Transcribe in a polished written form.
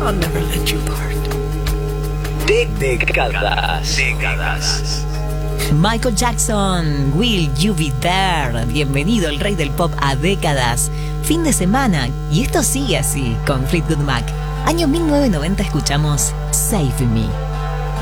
I'll never let you part. Décadas. Michael Jackson, Will You Be There. Bienvenido el rey del pop a décadas. Fin de semana, y esto sigue así con Fleetwood Mac. Año 1990 escuchamos Save Me.